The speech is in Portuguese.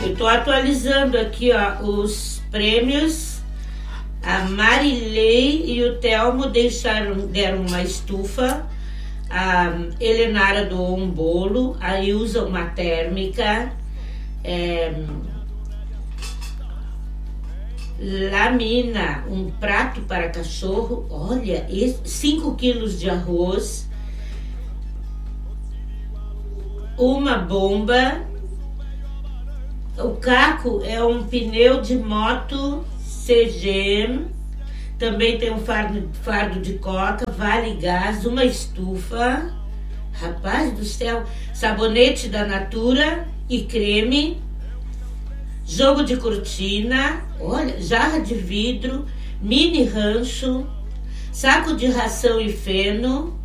Eu tô atualizando aqui, ó, os prêmios. A Marilei e o Telmo deram uma estufa. A Helenara doou um bolo. A Ilza uma térmica. Lamina um prato para cachorro. Olha, 5 quilos de arroz. Uma bomba. O Caco é um pneu de moto CGM. Também tem um fardo de coca, vale gás, uma estufa. Rapaz do céu. Sabonete da Natura e creme. Jogo de cortina. Olha, jarra de vidro. Mini rancho. Saco de ração e feno.